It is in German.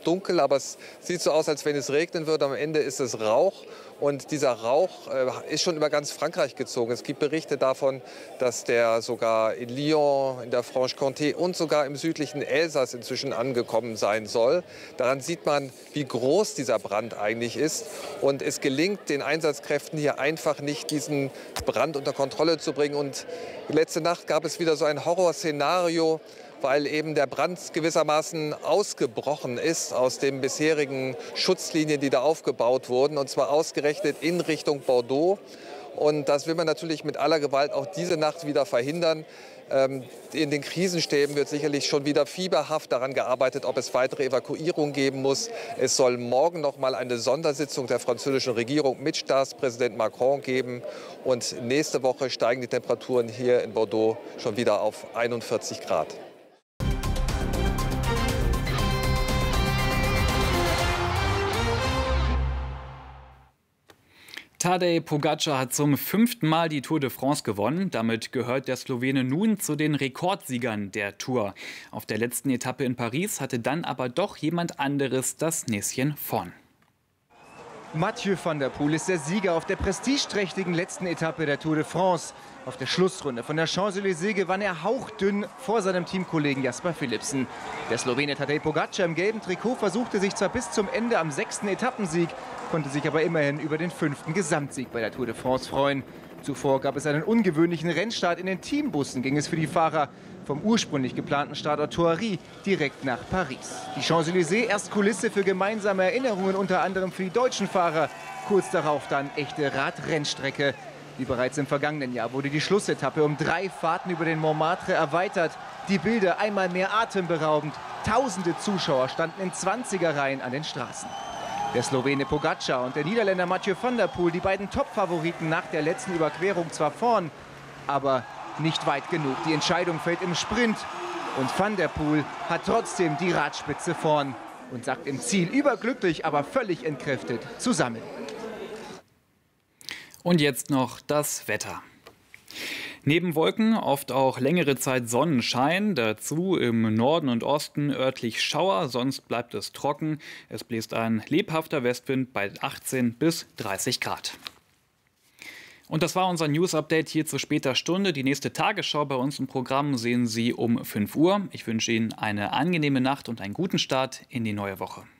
dunkel, aber es sieht so aus, als wenn es regnen würde. Am Ende ist es Rauch. Und dieser Rauch ist schon über ganz Frankreich gezogen. Es gibt Berichte davon, dass der sogar in Lyon, in der Franche-Comté und sogar im südlichen Elsass inzwischen angekommen sein soll. Daran sieht man, wie groß dieser Brand eigentlich ist. Und es gelingt den Einsatzkräften hier einfach nicht, diesen Brand unter Kontrolle zu bringen. Und letzte Nacht gab es wieder so ein Horrorszenario, weil eben der Brand gewissermaßen ausgebrochen ist aus den bisherigen Schutzlinien, die da aufgebaut wurden, und zwar ausgerechnet in Richtung Bordeaux. Und das will man natürlich mit aller Gewalt auch diese Nacht wieder verhindern. In den Krisenstäben wird sicherlich schon wieder fieberhaft daran gearbeitet, ob es weitere Evakuierungen geben muss. Es soll morgen noch mal eine Sondersitzung der französischen Regierung mit Staatspräsident Macron geben. Und nächste Woche steigen die Temperaturen hier in Bordeaux schon wieder auf 41 Grad. Tadej Pogačar hat zum 5. Mal die Tour de France gewonnen. Damit gehört der Slowene nun zu den Rekordsiegern der Tour. Auf der letzten Etappe in Paris hatte dann aber doch jemand anderes das Näschen vorn. Mathieu van der Poel ist der Sieger auf der prestigeträchtigen letzten Etappe der Tour de France. Auf der Schlussrunde von der Champs-Élysées gewann er hauchdünn vor seinem Teamkollegen Jasper Philipsen. Der Slowene Tadej Pogačar im gelben Trikot versuchte sich zwar bis zum Ende am 6. Etappensieg, konnte sich aber immerhin über den 5. Gesamtsieg bei der Tour de France freuen. Zuvor gab es einen ungewöhnlichen Rennstart. In den Teambussen ging es für die Fahrer vom ursprünglich geplanten Standort Thoiry direkt nach Paris. Die Champs-Élysées erst Kulisse für gemeinsame Erinnerungen, unter anderem für die deutschen Fahrer. Kurz darauf dann echte Radrennstrecke. Wie bereits im vergangenen Jahr wurde die Schlussetappe um 3 Fahrten über den Montmartre erweitert. Die Bilder einmal mehr atemberaubend. Tausende Zuschauer standen in 20er-Reihen an den Straßen. Der Slowene Pogačar und der Niederländer Mathieu van der Poel, die beiden Top-Favoriten nach der letzten Überquerung zwar vorn, aber nicht weit genug. Die Entscheidung fällt im Sprint und Van der Poel hat trotzdem die Radspitze vorn und sagt im Ziel überglücklich, aber völlig entkräftet zusammen. Und jetzt noch das Wetter. Neben Wolken oft auch längere Zeit Sonnenschein, dazu im Norden und Osten örtlich Schauer, sonst bleibt es trocken. Es bläst ein lebhafter Westwind bei 18 bis 30 Grad. Und das war unser News-Update hier zu später Stunde. Die nächste Tagesschau bei uns im Programm sehen Sie um 5 Uhr. Ich wünsche Ihnen eine angenehme Nacht und einen guten Start in die neue Woche.